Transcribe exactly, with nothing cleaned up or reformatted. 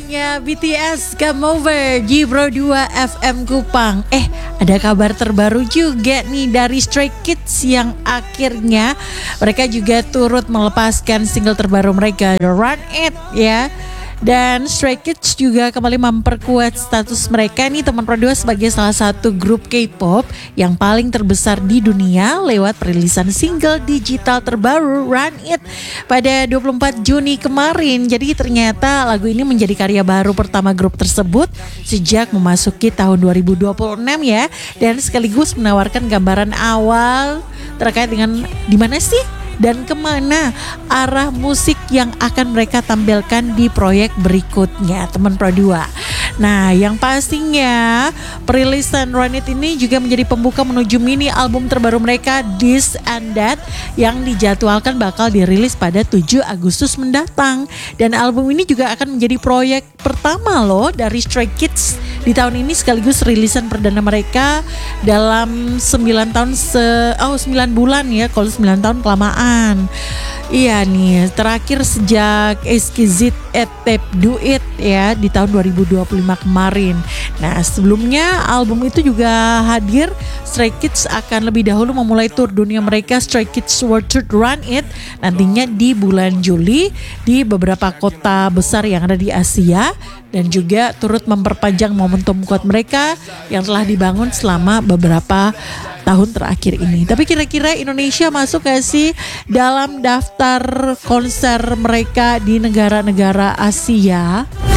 Hanya B T S Come Over di Pro dua F M Kupang. Eh, ada kabar terbaru juga nih dari Stray Kids yang akhirnya mereka juga turut melepaskan single terbaru mereka, Run It ya. Dan Stray Kids juga kembali memperkuat status mereka nih teman Pro dua sebagai salah satu grup K-pop yang paling terbesar di dunia lewat perilisan single digital terbaru Run It pada dua puluh empat Juni kemarin. Jadi ternyata lagu ini menjadi karya baru pertama grup tersebut sejak memasuki tahun dua ribu dua puluh enam ya, dan sekaligus menawarkan gambaran awal terkait dengan di mana sih dan kemana arah musik yang akan mereka tampilkan di proyek berikutnya teman Pro dua. Nah, yang pastinya perilisan Run It ini juga menjadi pembuka menuju mini album terbaru mereka This and That yang dijadwalkan bakal dirilis pada tujuh Agustus mendatang. Dan album ini juga akan menjadi proyek pertama loh dari Stray Kids di tahun ini, sekaligus rilisan perdana mereka dalam sembilan tahun se oh sembilan bulan ya, kalau sembilan tahun kelamaan. Iya nih, terakhir sejak Exquisite at Tape Do It ya di tahun dua ribu dua puluh lima kemarin. Nah, sebelumnya album itu juga hadir. Stray Kids akan lebih dahulu memulai tur dunia mereka Stray Kids World Tour Run It nantinya di bulan Juli di beberapa kota besar yang ada di Asia, dan juga turut memperpanjang momentum kuat mereka yang telah dibangun selama beberapa tahun terakhir ini. Tapi kira-kira Indonesia masuk gak sih dalam daftar konser mereka di negara-negara Asia?